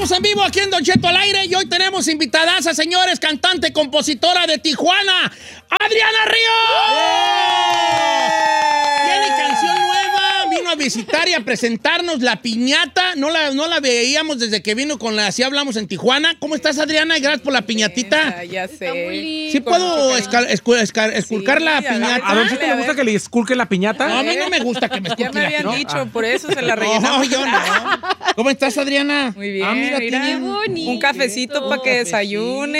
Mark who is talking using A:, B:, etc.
A: Estamos en vivo aquí en Don Cheto al aire y hoy tenemos invitadas a señores, cantante, compositora de Tijuana, Adriana Ríos. Tiene canción nueva, vino a visitar y a presentarnos La Piñata. No la veíamos desde que vino con la Así Hablamos en Tijuana. ¿Cómo estás, Adriana? Y gracias por la piñatita.
B: Ya sé.
A: ¿Sí puedo esculcar la piñata?
C: A ver si te gusta que le esculque la piñata.
A: No, a mí no me gusta que me esculque.
B: Ya me habían dicho,
C: Ah.
B: por eso se la rellenamos.
A: No, yo no. ¿Cómo estás, Adriana?
B: Muy bien,
A: Ah, mira,
B: mira,
A: tiene
B: un cafecito para que desayune.